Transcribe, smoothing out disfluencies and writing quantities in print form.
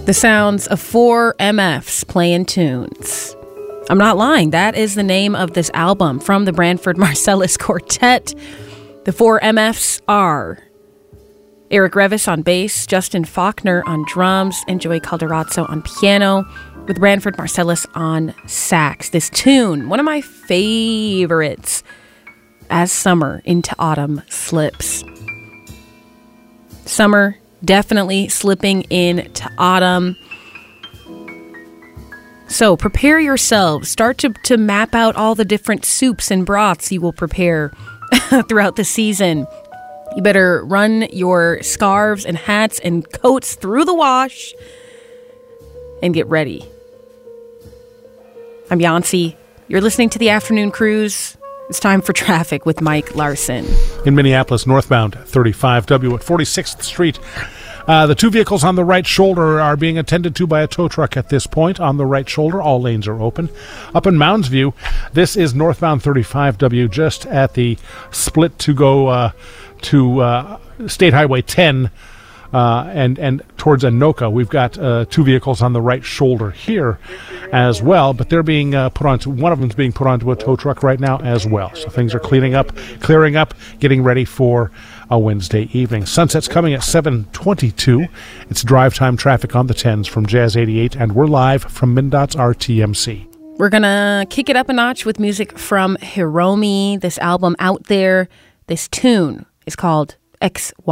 The sounds of 4 MFs playing tunes. I'm not lying. That is the name of this album from the Branford Marsalis Quartet. The 4 MFs are Eric Revis on bass, Justin Faulkner on drums, and Joey Calderazzo on piano, with Branford Marsalis on sax. This tune, one of my favorites, as summer into autumn slips. Summer definitely slipping into autumn. So prepare yourselves. Start to map out all the different soups and broths you will prepare throughout the season. You better run your scarves and hats and coats through the wash and get ready. I'm Yancy. You're listening to The Afternoon Cruise. It's time for traffic with Mike Larson. In Minneapolis, northbound 35W at 46th Street. The 2 vehicles on the right shoulder are being attended to by a tow truck at this point. On the right shoulder, all lanes are open. Up in Mounds View, this is northbound 35W, just at the split to go to State Highway 10 and towards Anoka. We've got 2 vehicles on the right shoulder here as well, but they're being put onto, one of them's being put onto a tow truck right now as well. So things are clearing up, getting ready for a Wednesday evening. Sunset's coming at 7:22. It's drive time traffic on the 10s from Jazz 88, and we're live from MnDOT's RTMC. We're going to kick it up a notch with music from Hiromi. This album, Out There, this tune is called XY.